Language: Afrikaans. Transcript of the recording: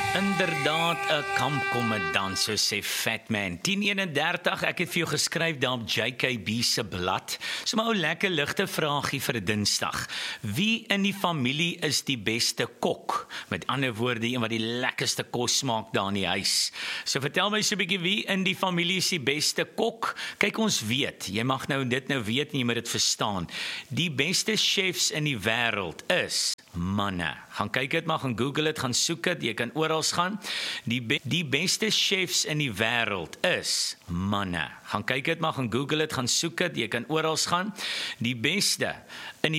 Inderdaad, 'n kamp kom 'n dans, so sê Fatman. 10:31, ek het vir jou geskryf daar op JKB se blad. So maar 'n lekker ligte vraagie vir 'n Dinsdag. Wie in die familie is die beste kok? Met ander woorde, een wat die lekkerste kos maak daar in die huis. So vertel my so 'n bietjie, wie in die familie is die beste kok? Kyk, ons weet, jy mag dit nou weet en jy moet dit verstaan. Die beste chefs in die wêreld is manne. Gaan kyk dit maar, gaan Google dit, gaan soek dit, jy kan oral gaan. Die beste chefs in die wêreld is manne. Gaan kyk dit maar, gaan Google dit, gaan soek dit, jy kan oral gaan. Die beste in die